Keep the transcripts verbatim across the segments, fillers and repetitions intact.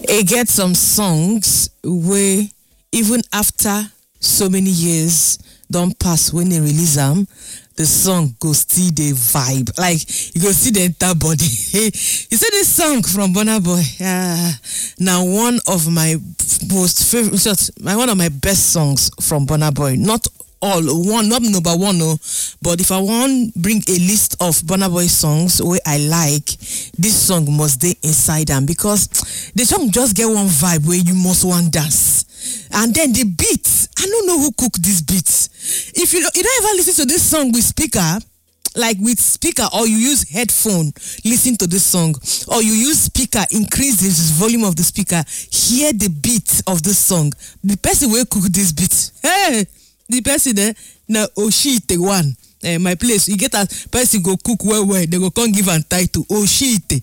It gets some songs where even after so many years don't pass when they release them, the song go still the vibe. Like you go see the entire body. You see this song from Burna Boy. Uh, now one of my most favorite, my one of my best songs from Burna Boy. Not all one, not number one, no. But if I want bring a list of Burna Boy songs where I like, this song must be inside them because the song just get one vibe where you must want dance. And then the beats, I don't know who cooked these beats. If you don't, you don't ever listen to this song with speaker, like with speaker, or you use headphone, listen to this song, or you use speaker, increase the volume of the speaker, hear the beat of this song. The person will cook this beat. Hey, the person there, now Oshite one. Uh, my place, you get a person go cook well well, they go come give and title Oshite.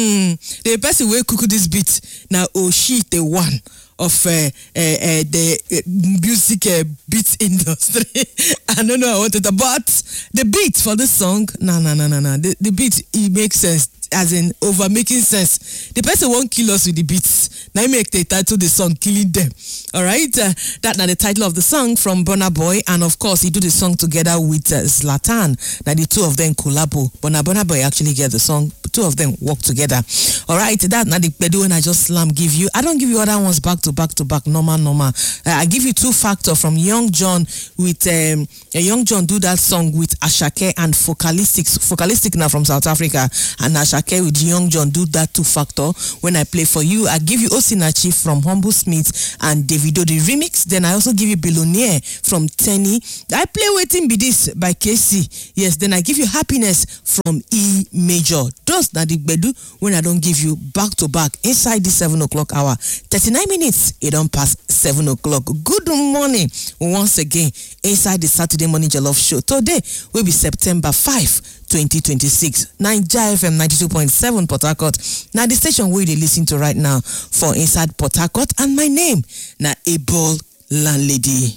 Mm, the person will cook this beat. Now Oshite one of uh, uh, uh, the uh, music uh, beat industry. I don't know what it about the beat for this song. No, no, no, no, no. The, the beat, it makes sense. As in over making sense. The person won't kill us with the beats. Now make the title the song killing them. All right, uh, that now the title of the song from Burna Boy, and of course he do the song together with uh, Zlatan. Now the two of them collabo. But now Burna Boy actually get the song. Two of them work together. All right, that now the bedu when I just slam give you. I don't give you other ones back to back to back. Normal, normal. Uh, I give you two factor from Young John with um, Young John do that song with Ashake and Focalistics. Focalistic now from South Africa, and Ashake with Young John do that two factor when I play for you. I give you Osinachi from Humble Smith and Davido the remix. Then I also give you Billionaire from Tenny. I play Waiting Be This by K C. Yes, then I give you Happiness from E Major. Those that the bedu when I don't give you back to back inside the seven o'clock hour. thirty-nine minutes, it don't pass seven o'clock. Good morning once again inside the Saturday Morning Jollof Show. Today will be September fifth, twenty twenty-six. Naija F M ninety-two point seven Port Harcourt. Now the station where they listen to right now for inside Port Harcourt, and my name na Able Landlady.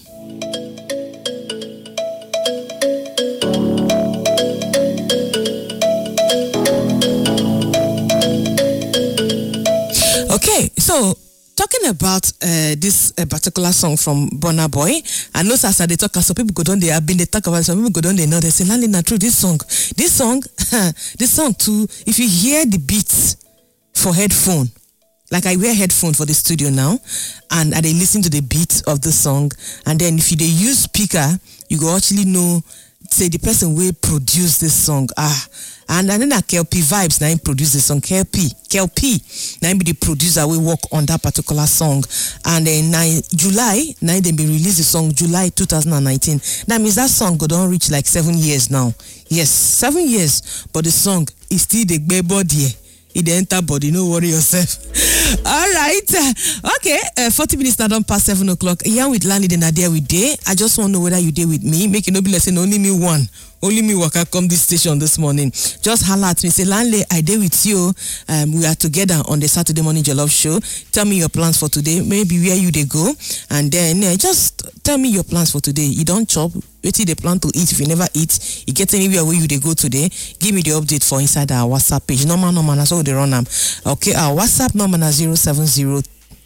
Okay, so talking about uh, this uh, particular song from Burna Boy, I know as they talk, so people go down there, have been they talk about it, some people go down there, know they say, Landly, not true, this song, this song, this song too, if you hear the beats for headphone, like I wear headphone for the studio now, and I they listen to the beat of the song, and then if you they use speaker, you go actually know, say the person will produce this song, ah, and then that K L P Vibes now produce the song. K L P, K L P now be the producer we work on that particular song. And then nine July now they be release the song July two thousand nineteen. That means that song go don't reach like seven years now. Yes, seven years, but the song is still the baby body. It enter body, no worry yourself. All right, okay. Uh, Forty minutes now don't pass seven o'clock. Here with Landly, then there with day. I just want to know whether you there with me. Make it no be like saying only me one. Only me work. I come this station this morning. Just holler at me. Say, Landly, I there with you. Um, we are together on the Saturday Morning Jollof Show. Tell me your plans for today. Maybe where you they go, and then uh, just tell me your plans for today. You don't chop. Wait till they plan to eat. If you never eat, you get anywhere where you they go today. Give me the update for inside our WhatsApp page. Normal, normal. That's how they run them. Okay, our WhatsApp number is zero seven zero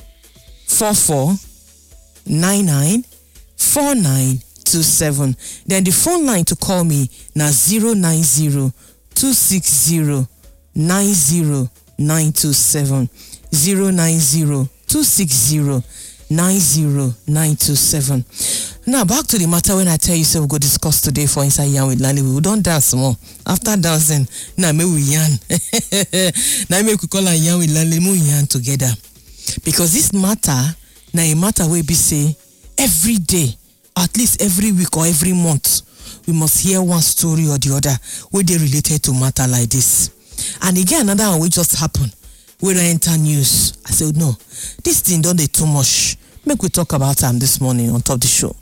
four four nine nine four nine two seven. Then the phone line to call me now zero nine zero two six zero nine zero nine two seven zero nine zero two six zero nine zero nine two seven. Now back to the matter when I tell you so we go discuss today for Inside Yarn with Landly. We don't dance more. After dancing, now me we yarn. Now me we call a yarn with Landly, we yarn together. Because this matter, now a matter where we say every day, at least every week or every month, we must hear one story or the other where they related to matter like this. And again, another one will just happen. When I enter news, I said, no, this thing don't do too much. Make we talk about them this morning on top of the show.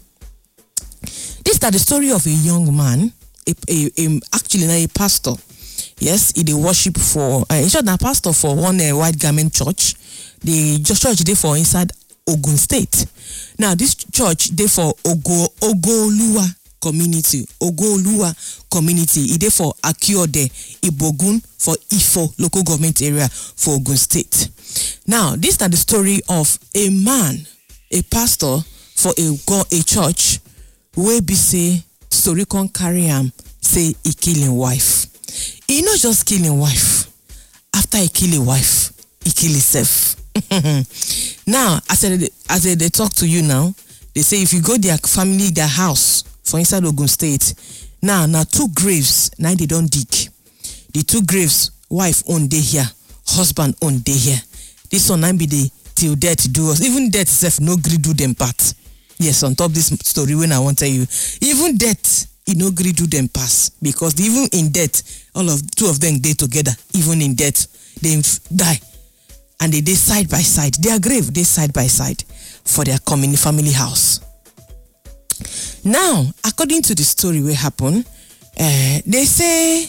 This is the story of a young man, a, a, a, actually a pastor. Yes, he did worship for, uh, in short, a pastor for one uh, white garment church. The church they for inside Ogun State. Now, this church they for Ogo Ogoluwa community, Ogoluwa community. E dey for Akiode, Ibogun for Ifo local government area for Ogun State. Now, this is the story of a man, a pastor for a a church where be say story con carry am say he kill him wife. He not just kill him wife. After he kill him wife, he kill himself. Now, as I, as I, they talk to you now, they say if you go their family, their house for inside Ogun State, now now two graves now they don't dig. The two graves, wife own day here, husband own day here. This one now be the till death do us. Even death self no gree do them part. Yes, on top this story when I want to tell you, even death he no gree do them pass because even in death, all of two of them they together. Even in death, they die. And they, they side by side. Their grave, they side by side for their common family house. Now, according to the story what happened, uh, they say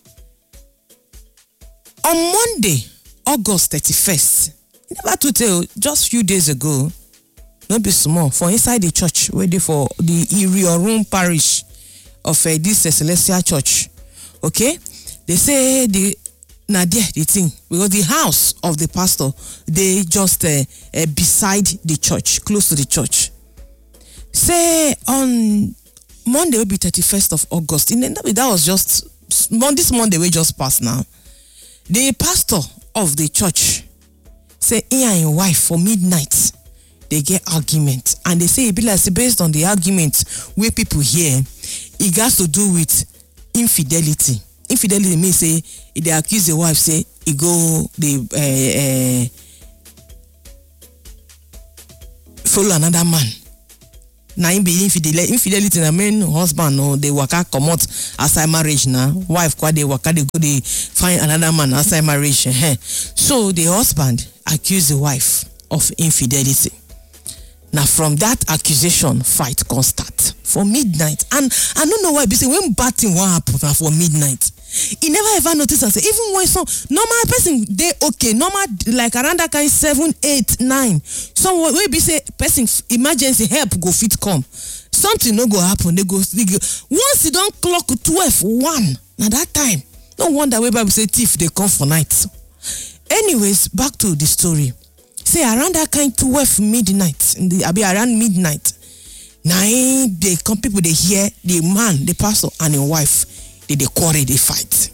on Monday, August thirty-first, never to tell, just few days ago, not be small, for inside the church, waiting for the Iriorun parish of uh, this uh, Celestial Church. Okay? They say the Now there the thing, because the house of the pastor, they just uh, uh, beside the church, close to the church. Say on Monday will be thirty-first of August. In the, that was just this Monday we just passed now. The pastor of the church say he and his wife for midnight they get argument, and they say it be like based on the argument where people hear, it has to do with infidelity. Infidelity means say if they accuse the wife, say he go they uh, uh, follow another man. Now it be infidelity. Infidelity na mean husband or they waka come out outside marriage now. Wife kwa they waka they go they find another man outside marriage. So the husband accuse the wife of infidelity. Now from that accusation, fight can start for midnight. And I don't know why, because when bad thing won't happen for midnight, he never ever noticed and say, even when some normal person they okay, normal like around that kind seven, eight, nine. Some way be say person emergency help go fit come. Something no go happen. They go, they go. Once you don't clock twelve, one. Now that time, no wonder where Bible say thief they come for night. Anyways, back to the story. Say around that kind twelve midnight, I be around midnight. Now they come people they hear the man, the pastor and the wife, they they quarrel, they fight.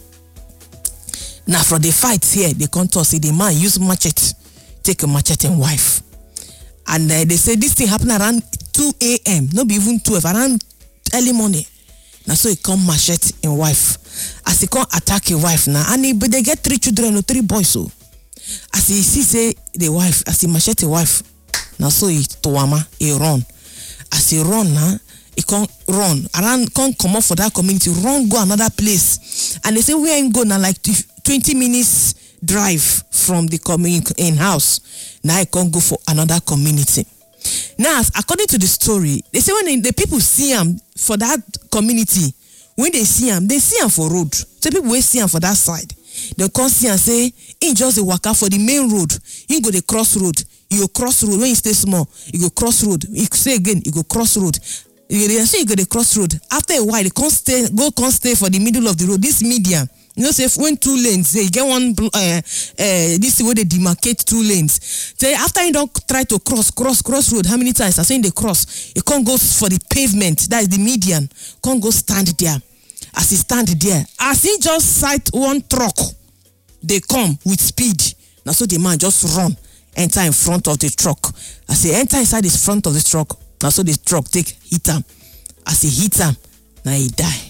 Now from the fight here, they come to say the man use machete, take a machete and wife, and uh, they say this thing happened around two a m Not be even twelve, around early morning. Now so he come machete and wife, as he come attack a wife now, and he, but they get three children or three boys so. As he see say the wife, as he machete wife, now so he toama, he run. As he run now, he can't run. Around can't come up for that community, run go another place. And they say we ain't go now like twenty minutes drive from the community in house. Now I can't go for another community. Now, according to the story, they say when they, the people see him for that community, when they see him, they see him for road. So people will see him for that side. They come see and say, he just a waka for the main road. He go the cross road. You go cross road. When you stay small, you go cross road. You say again, you go cross road. You say you go the cross road. After a while, they can't stay, go can't stay for the middle of the road. This median. You know, say when two lanes, they get one, uh, uh, this is where they demarcate two lanes. Say after you don't try to cross, cross, cross road, how many times? I say they cross. You can't go for the pavement. That is the median. Can't go stand there. As he stand there, as he just sight one truck, they come with speed. Now so the man just run, enter in front of the truck. As he enter inside the front of the truck, now so the truck take hit him. As he hit him, now he die.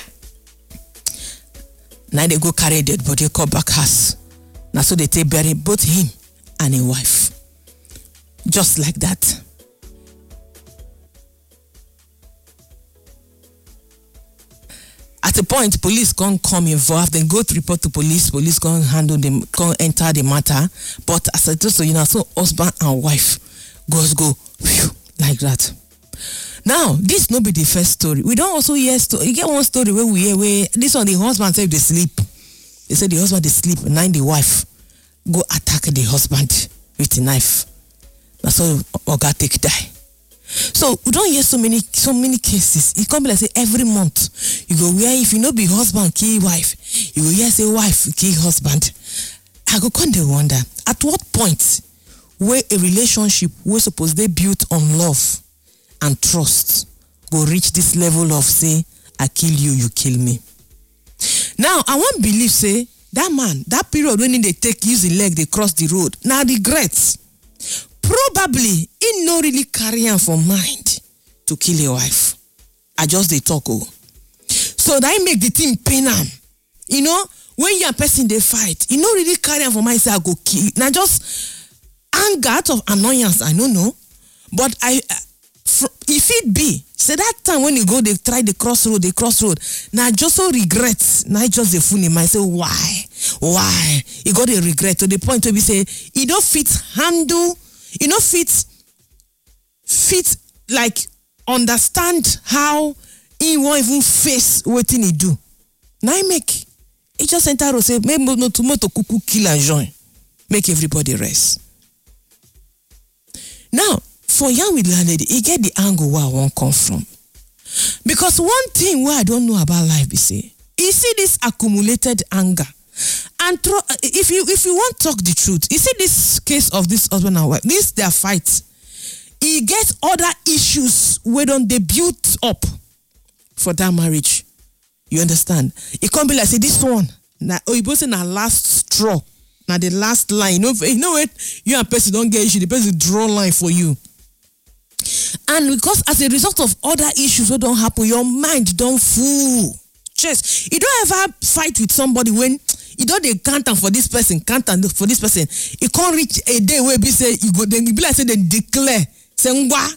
Now they go carry dead body, call back house. Now so they take bury both him and his wife. Just like that. At a point, police can't come involved, then go to report to police, police can't handle them, can't enter the matter. But as I just so you know, so husband and wife goes go whew, like that. Now, this no be the first story. We don't also hear story. You get one story where we hear where this one the husband said they sleep. They said the husband they sleep, and then the wife go attack the husband with a knife. That's how Oga take die. So we don't hear so many so many cases. It come be like say every month you go where if you know be husband kill wife, you go hear say wife kill husband. I go come dey wonder at what point where a relationship wey suppose dey built on love and trust go reach this level of say I kill you, you kill me. Now I won't believe say that man that period when they take use the leg they cross the road now regrets. Probably he no really carry am for mind to kill your wife. I just dey talk oh. So that make the thing pain am. You know, when you and person they fight, you no really carry am for mind say I go kill. Now just anger out of annoyance, I don't know. But I if it be, say that time when you go, they try the crossroad, the crossroad. Now just so regrets. Now just the fool in mind say why, why? You got a regret to the point where we say you don't fit handle. You know, fit, fit, like, understand how he won't even face what he do. Now he make, he just enter and say, maybe no tomorrow kuku kill and join. Make everybody rest. Now, for young with landlady, he get the angle where I won't come from. Because one thing where I don't know about life, is say, you see this accumulated anger. And throw, if you if you want to talk the truth, you see this case of this husband and wife, this their fight, he gets other issues where don't they build up for that marriage. You understand? It can't be like say this one. Now oh you both say na last straw. Now the last line. You know, you know what? You and person don't get issue, the person draw line for you. And because as a result of other issues what don't happen, your mind don't fool. Just you don't ever fight with somebody when you don't they count am for this person, count am for this person. It can't reach a day where be say you go then be like say they declare say ngwa.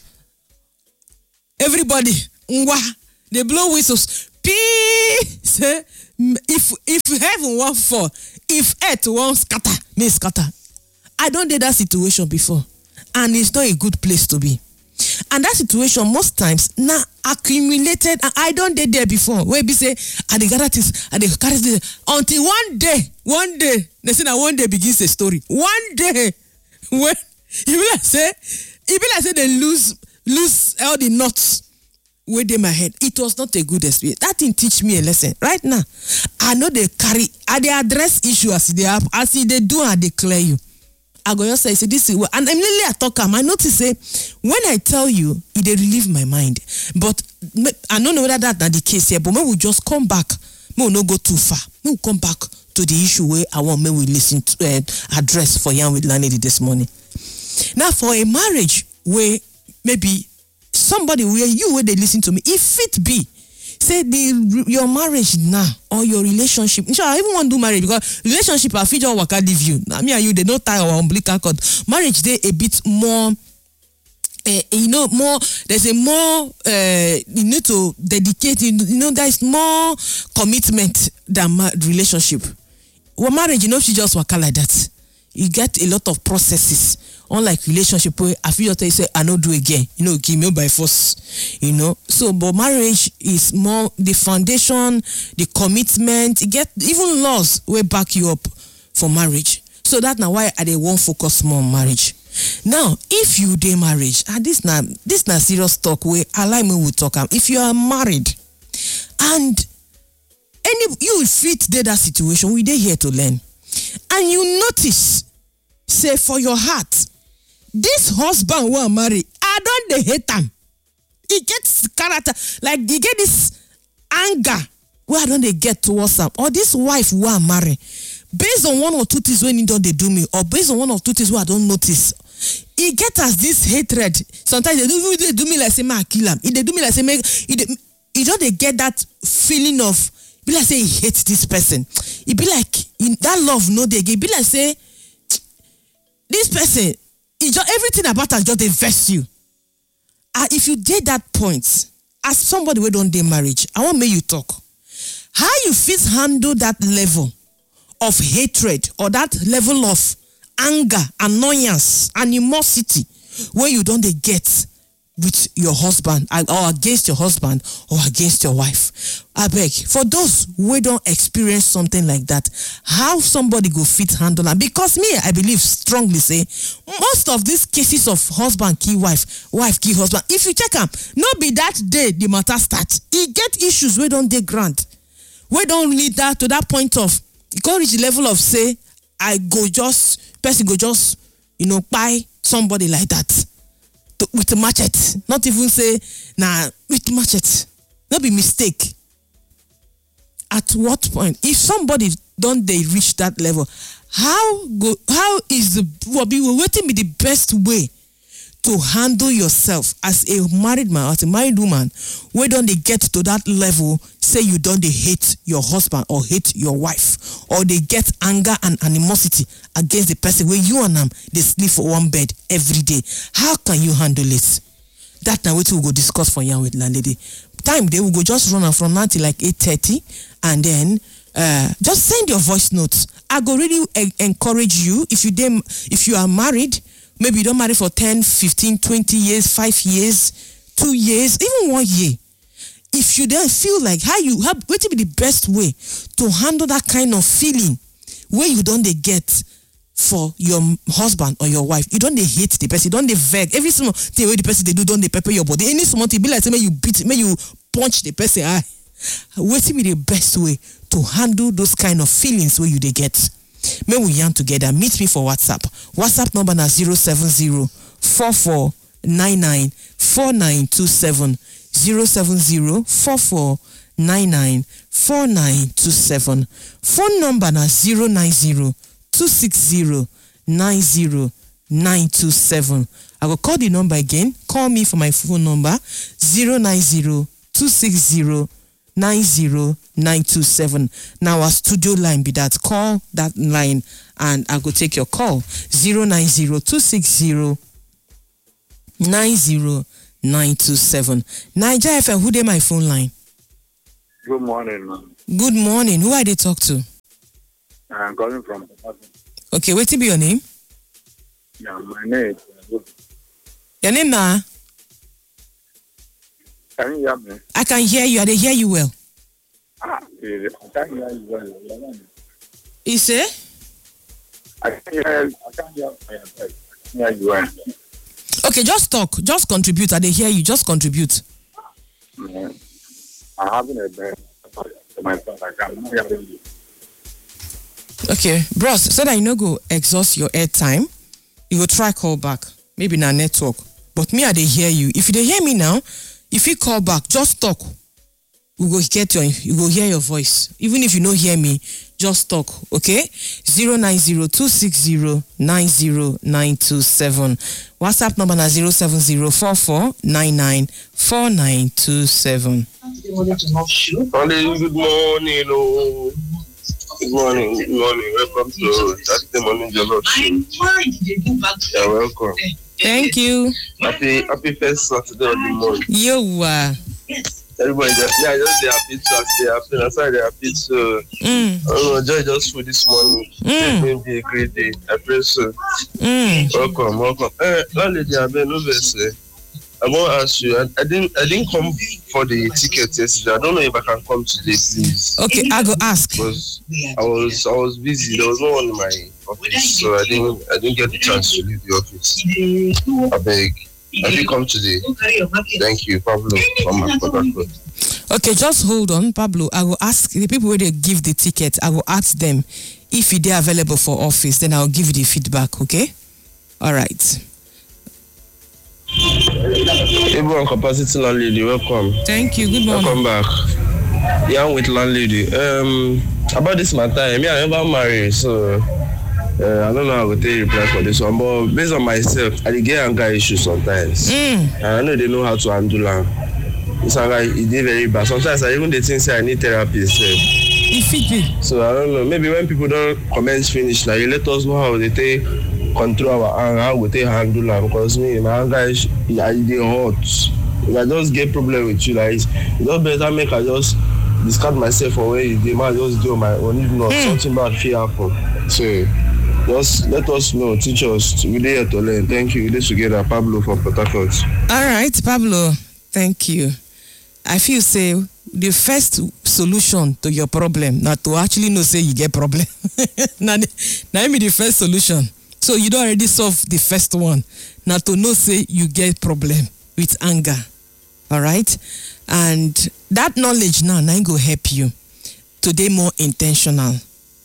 Everybody ngwa. They blow whistles. Pee say if if heaven won't fall, if earth won't scatter, me scatter. I don't did that situation before, and it's not a good place to be. And that situation most times now accumulated, and I don't did there before. Where be say I dey gather this, I dey carry this until one day, one day they say that one day begins a story. One day when you will like say, you will like say they lose lose all the knots where they my head. It was not a good experience. That thing teach me a lesson. Right now, I know they carry, I they address issue as they have, as they do and declare you. I go just say, say this is what, and immediately I talk am. I notice say when I tell you, it they relieve my mind. But I don't know whether that that's the case here. But maybe we just come back. Maybe we not go too far. Maybe we come back to the issue where I want maybe we listen to uh, address for young with landlady this morning. Now for a marriage where maybe somebody where you where they listen to me, if it be say the your marriage now or your relationship. Sure, I even want to do marriage because relationship I feel waka leave you. Now me and you they don't tie our umbilical cord. Marriage they a bit more. Uh, you know more. There's a more. Uh, you need to dedicate. You know there's more commitment than ma- relationship. Well, marriage, you know, she just waka like that. You get a lot of processes. Unlike relationship where I feel that you say I don't do again, you know, give me by force, you know. So, but marriage is more the foundation, the commitment. You get even laws will back you up for marriage. So that's now why I they won't focus more on marriage. Now, if you do marriage, and this now this now serious talk where I like me will talk. If you are married and any you fit there that situation, we they here to learn, and you notice, say for your heart. This husband who are married, I don't they hate him. He gets character, like he get this anger where I don't they get towards him. Or this wife who are married, based on one or two things when he don't they do me, or based on one or two things where I don't notice, he get us this hatred. Sometimes they do, they do me like say I kill him. If they do me like say make, he don't they get that feeling of be like say he hates this person. It be like in that love no they get. Be like say this person. It just, everything about us just invests you. Uh, if you did that point, as somebody who don't do marriage, I want me you talk. How you fit handle that level of hatred or that level of anger, annoyance, animosity where you don't get with your husband or against your husband or against your wife. I beg, for those who don't experience something like that, how somebody go fit handle it? Because me, I believe strongly say, most of these cases of husband kill wife, wife kill husband, if you check them, not be that day the matter start. He get issues we don't dey grant. We don't lead that to that point of, you can't reach the level of say, I go just, person go just, you know, buy somebody like that. With a machete, not even say, nah, with machete, not be mistake. At what point, if somebody don't they reach that level, how go? How is the what be waiting be the best way to handle yourself as a married man, as a married woman? Where don't they get to that level? Say you don't they hate your husband or hate your wife, or they get anger and animosity against the person where you and them they sleep for one bed every day. How can you handle it? That now we will go discuss for you with landlady. Time they will go just run from now till like eight thirty, and then uh, just send your voice notes. I go really e- encourage you if you dem if you are married. Maybe you don't marry for ten, fifteen, twenty years, five years, two years, even one year. If you then feel like how you have, what will be the best way to handle that kind of feeling where you don't they get for your husband or your wife? You don't they hate the person, you don't they vex. Every small thing where the person they do, don't they pepper your body. Any small thing be like say, may you beat, may you punch the person. Ah, what will be the best way to handle those kind of feelings where you they get? May we yarn together. Meet me for WhatsApp. WhatsApp number na zero seven zero four four nine nine four nine two seven. zero seven zero four four nine nine four nine two seven. Phone number na zero nine zero two six zero nine zero nine two seven. I will call the number again. Call me for my phone number zero nine zero two six zero nine zero nine two seven. Now our studio line be that. Call that line and I go take your call. zero nine zero two six zero nine zero nine two seven. Niger F M, who dey my phone line? Good morning, man. Good morning. Who I dey talk to? I'm calling from. Okay, wait till be your name. Yeah, my name. Your name na? Can you hear me? I can hear you. I dey hear you well. Ah, I can hear you well. You say? I can hear. I can hear. I can hear you well. Okay, just talk. Just contribute. I dey hear you. Just contribute. Mm-hmm. I'm having a bad to my son. I can't hear you. Okay, bros, so that you no go exhaust your airtime, you go try call back. Maybe na network. But me, I dey hear you. If you dey hear me now, if you call back, just talk. We go get your, you go hear your voice. Even if you no hear me, just talk, okay? zero nine zero two six zero nine zero nine two seven. WhatsApp number na zero seven zero four four nine nine four nine two seven. Good morning, oh. Good morning, good morning. Welcome to Saturday Morning Jollof Show. You're welcome. Thank you. Happy, happy first Saturday of the month. You are. Everybody, just, yeah, just they happy to us. They happy. That's why they happy to. Mm. I don't know, joy just for this morning. It's going to be a great day. I pray so. Mm. Welcome, welcome. Eh, landlady, I've been over there. I want to ask you. I, I didn't, I didn't come for the ticket yesterday. I don't know if I can come today, please. Okay, I go ask. Because I was, I was busy. There was no one in my office, so I didn't, I didn't get the chance to leave the office. I beg. I will come today. Thank you, Pablo. Okay, just hold on, Pablo. I will ask the people where they give the ticket. I will ask them if they are available for office. Then I'll give you the feedback. Okay. All right. Everyone, capacity landlady, welcome. Thank you. Good morning. Welcome back. Yeah, I'm with landlady. Um, about this matter, I mean, I never married, so uh, I don't know how to take reply for this one. But based on myself, I get anger issues sometimes. Mm. And I know they know how to handle them. This anger, it did very bad. Sometimes I even they think say I need therapy. So. If it be. So I don't know. Maybe when people don't comments finish, like you let us know how they take control our anger, how we take handle them. Because me, my anger is yeah, they hot. If I just get problem with you, like it don't better make I just discard myself for where the man just do my own. If not, mm. something bad feel happen. So Just let us know, teach us. We there to learn. Thank you. We there together. Pablo from Port Harcourt. All right, Pablo. Thank you. I feel say the first solution to your problem, not to actually know say you get problem. now, now me the first solution. So you don't already solve the first one. Now to know say you get problem with anger. All right, and that knowledge now now go help you to be more intentional.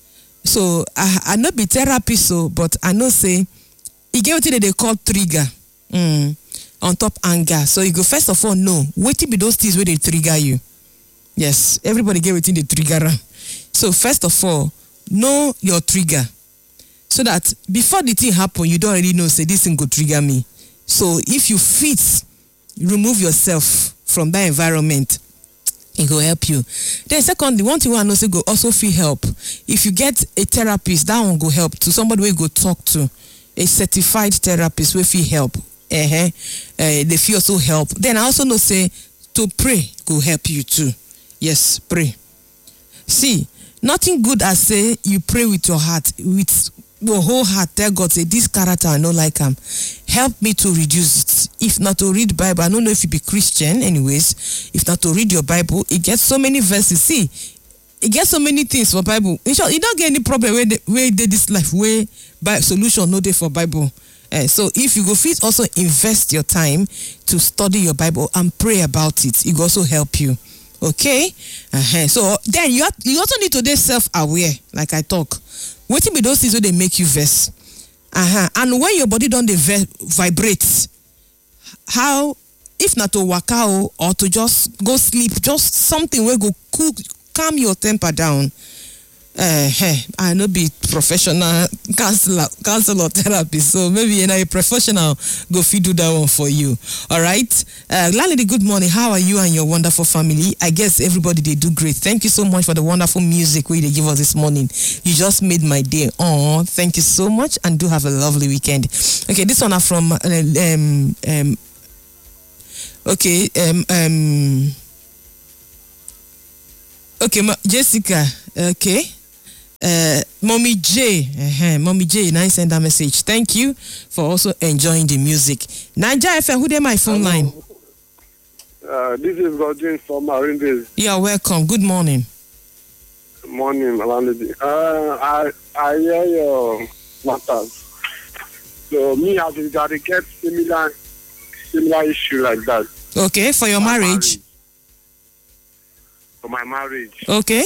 So I I not be therapist so, but I know say you get what they call trigger. Mm. On top anger. So you go first of all know what be those things where they trigger you. Yes, everybody get within the trigger. So first of all, know your trigger. So that before the thing happen, you don't already know say this thing go trigger me. So if you fit, remove yourself from that environment, it will help you. Then secondly, one thing I know say go also feel help. If you get a therapist, that one go help to somebody where you go talk to, a certified therapist where feel help. Uh-huh. Uh, they feel also help. Then I also know say to pray could help you too. Yes, pray. See, nothing good as say you pray with your heart, with your whole heart. Tell God say this character I don't like him. Help me to reduce it. If not to read Bible, I don't know if you be Christian. Anyways, if not to read your Bible, it gets so many verses. See, it gets so many things for Bible. In short, you don't get any problem where they, where they this life where by solution no day for Bible. Uh, so if you go fit also invest your time to study your Bible and pray about it, it will also help you. Okay? Uh-huh. So then you have, you also need to be self-aware, like I talk. What be those things where they make you vex? Uh-huh. And when your body don't v- vibrate, how if not to work out or to just go sleep, just something where go cool, calm your temper down. Uh, hey, I no be professional counselor, counselor therapist, so maybe you know a professional go fit do that one for you. All right, uh, Landlady, good morning. How are you and your wonderful family? I guess everybody they do great. Thank you so much for the wonderful music we they give us this morning. You just made my day. Oh, thank you so much, and do have a lovely weekend. Okay, this one are from uh, um um. Okay, um um. Okay, Ma- Jessica. Okay. Uh, Mommy J, uh-huh. Mommy J, now send that message. Thank you for also enjoying the music. Naija F M, who dey my phone line? Uh, this is Godwin from Marine. You are welcome. Good morning. Morning, Alanidi. Uh, I I hear your matters. So me, I think I get similar similar issue like that. Okay, for your my marriage. marriage. For my marriage. Okay.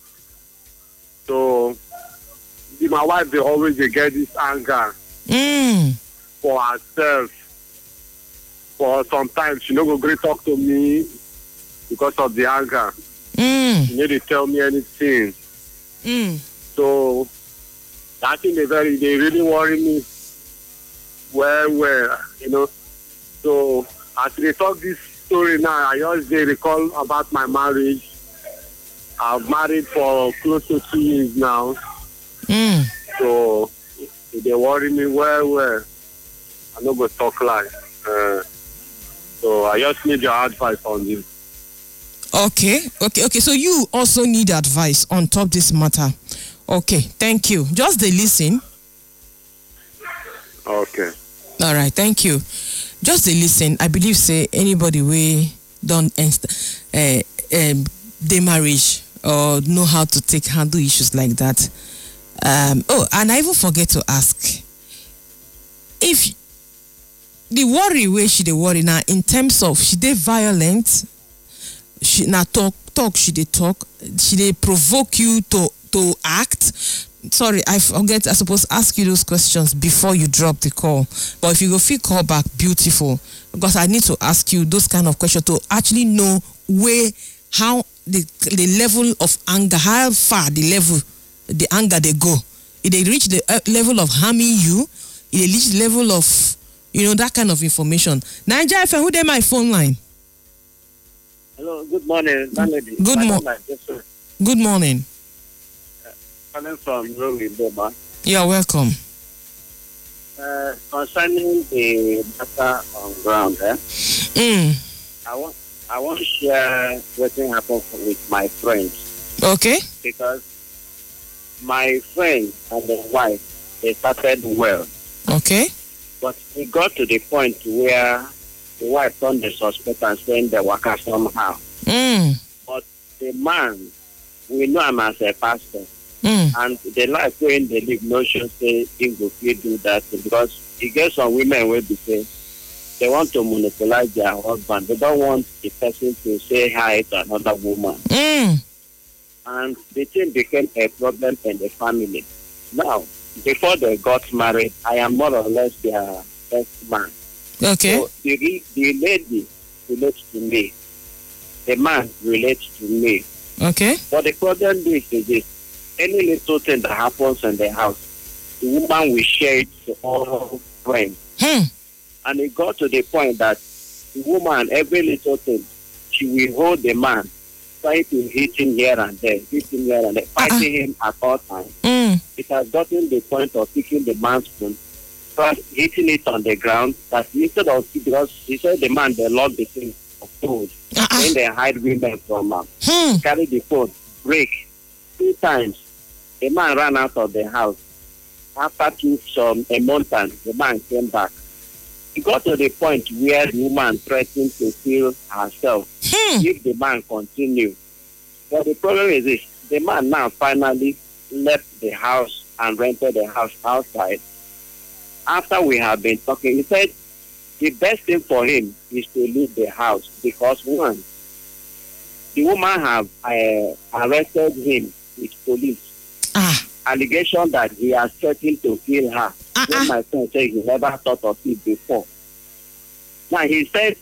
So, my wife, they always they get this anger Mm. for herself. For sometimes she no go great talk to me because of the anger. Mm. She no dey tell me anything. Mm. So, that thing they very they really worry me. Well, well, you know. So, as they talk this story now, I just they recall about my marriage. I've married for close to two years now. Mm. So they worry me well, well. I no go talk like. Uh, so I just need your advice on this. Okay, okay, okay. So you also need advice on top this matter. Okay, thank you. Just the listen. Okay. All right, thank you. Just the listen. I believe say anybody we don't inst- uh, um, the marriage or know how to take handle issues like that. Um, oh, and I even forget to ask if the worry where she dey worry now in terms of she dey violent, she now talk talk she dey talk, she dey provoke you to to act. Sorry, I forget. I suppose ask you those questions before you drop the call. But if you go feel call back, beautiful, because I need to ask you those kind of questions to actually know where how the the level of anger, how far the level the anger they go. If they reach the uh, level of harming you, if they reach the level of you know that kind of information. Naija F M, who dey my phone line? Hello, good morning, landlady. Good morning. Good morning. Calling from Rome, Boma. You're welcome. Uh, concerning the matter on ground, eh? Mm. I want I want to share what happened with my friends Okay. because my friend and the wife they started well. Okay. But it got to the point where the wife turned the suspect and saying they work somehow. Mm. But the man, we know him as a pastor. Mm. And the life when they live, no should say he will do that because he gets some women will be saying they want to monopolize their husband. They don't want the person to say hi to another woman. Mm. And the thing became a problem in the family. Now, before they got married, I am more or less their best man. Okay. So the, the lady relates to me. The man relates to me. Okay. But the problem is, is this. Any little thing that happens in the house, the woman will share it to all friends. Hmm. And it got to the point that the woman, every little thing, she will hold the man, trying to hit him here and there, hit him here and there, fighting uh-uh. him at all times. Mm. It has gotten the point of picking the man's spoon, first hitting it on the ground, that instead of, because he said the man, they lock the thing of food, uh-uh. then they hide women from him, hmm. carry the phone, break, two times. The man ran out of the house. After two, some a month, and the man came back. It got to the point where the woman threatened to kill herself hmm. if the man continued. But the problem is this: the man now finally left the house and rented the house outside. After we have been talking, he said the best thing for him is to leave the house because one, the woman have uh, arrested him with police. Ah. Allegation that he has threatened to kill her. Uh-uh. When my friend said he never thought of it before. Now he said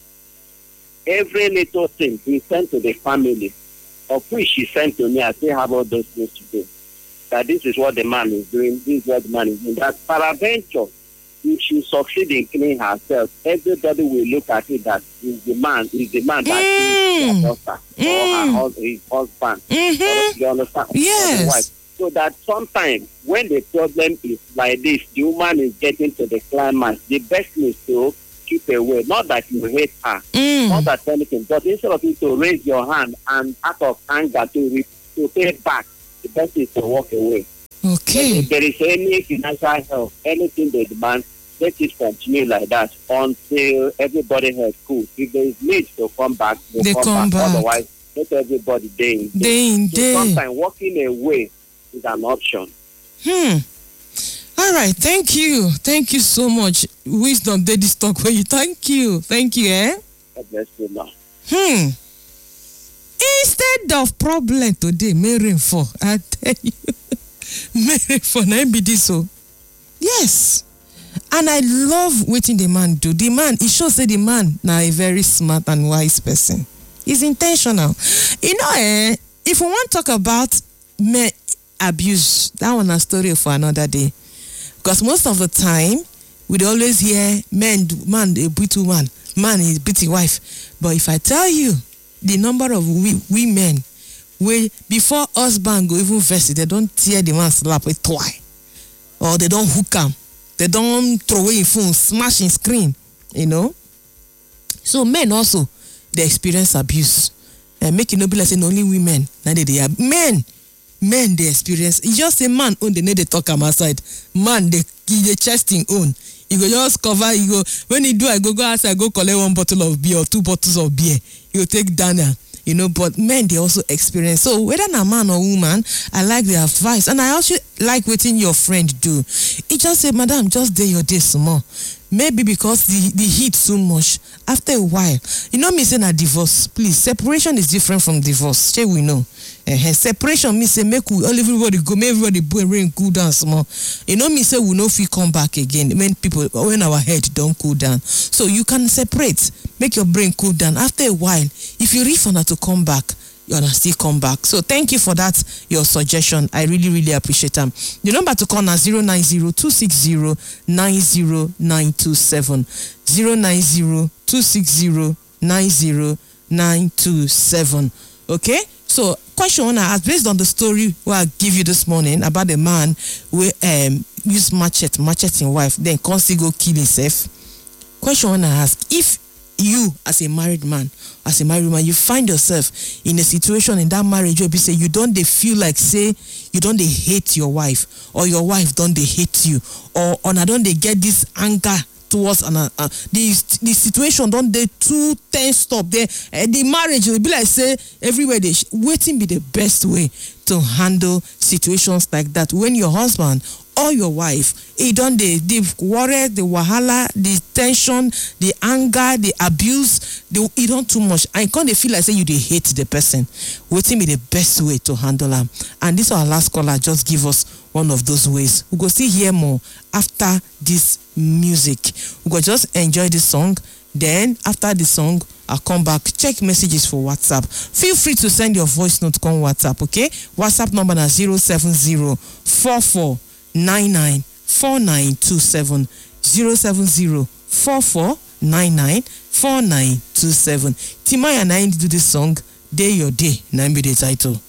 every little thing he sent to the family, of which he sent to me, I still have all those things to do. That this is what the man is doing, this is what the man is doing. That peradventure, if she succeed in killing herself, everybody will look at it that is the man, is the man that mm. killed her daughter mm. or her husband, his husband. Mm-hmm. You understand? Yes. Or the wife. So that sometimes when the problem is like this, the woman is getting to the climax, the best thing is to keep away. Not that you hate her, mm. not that anything, but instead of you to raise your hand and out of anger to, re- to pay back, the best is to walk away. Okay. If there is any financial help, anything they demand, let it continue like that until everybody has cool. If there is need to come back, they, they come, come back. back. Otherwise, let everybody day in day. Day in so day. sometimes walking away is an option. Hmm. All right. Thank you. Thank you so much. Wisdom Daddy Stock for you. Thank you. Thank you, eh? God bless you, ma. Hmm. Instead of problem today, may rain fall. I tell you. May rain fall. Now be this so. Yes. And I love what the man do. The man, it shows that the man now a very smart and wise person. He's intentional. You know, eh, if we want to talk about men abuse, that one a story for another day. Because most of the time, we'd always hear men, man, a beat woman, man is beating wife. But if I tell you the number of we, women where before husband go even verse, they don't tear the man slap with toy, or they don't hook him, they don't throw away phone, smash in screen, you know. So men also they experience abuse, and make it no be like saying only women. Now they they are men. Men they experience. It's just a man own the need they talk am outside. Man they the chesting own. You go just cover. You go when he do. I go go outside. Go collect one bottle of beer or two bottles of beer. You go take Dana. You know, but men they also experience. So whether a man or woman, I like the advice, and I also like what your friend do. He just said, "Madam, just day your day some more." Maybe because the, the heat so much. After a while, you know me saying a divorce. Please, separation is different from divorce. Shey we know. Uh, separation means say make we all everybody go, make everybody bring cool down small. You know me say we no fit come back again when people when our head don't cool down. So you can separate, make your brain cool down. After a while, if you reach for to come back, you're gonna still come back. So thank you for that, your suggestion. I really, really appreciate them. The number to call now zero nine zero two six zero nine zero nine two seven. zero nine zero two six zero nine zero nine two seven. Okay? So question one I ask based on the story where I give you this morning about the man who um use machete, machete in wife, then constantly go kill himself. Question one I ask, if you as a married man, as a married woman, you find yourself in a situation in that marriage where you say you don't they feel like say you don't they hate your wife, or your wife don't they hate you, or or now don't they get this anger towards an uh, the the situation don't they too tensed up there, uh, the marriage will be like say everywhere they sh- waiting be the best way to handle situations like that when your husband or your wife he don't the the worry, the wahala, the tension, the anger, the abuse, the it don't too much and can't they feel like say you they hate the person. Waiting be the best way to handle them. And this our last caller just give us one of those ways. We go see hear more after this music. We go just enjoy the song. Then after the song, I'll come back. Check messages for WhatsApp. Feel free to send your voice note on WhatsApp. Okay, WhatsApp number is zero seven zero four four nine nine four nine two seven zero seven zero four four nine nine four nine two seven. Timaya and I do this song. Day your day. Nine be the title.